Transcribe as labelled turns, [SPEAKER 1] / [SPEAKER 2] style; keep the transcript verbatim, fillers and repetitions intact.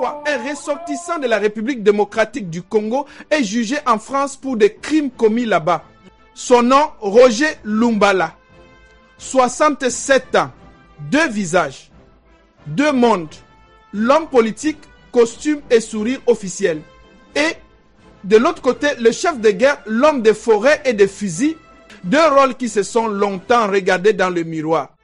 [SPEAKER 1] fois, un ressortissant de la République démocratique du Congo est jugé en France pour des crimes commis là-bas. Son nom, Roger Lumbala. soixante-sept ans, deux visages, deux mondes. L'homme politique, costume et sourire officiel. Et de l'autre côté, le chef de guerre, l'homme des forêts et des fusils. Deux rôles qui se sont longtemps regardés dans le miroir.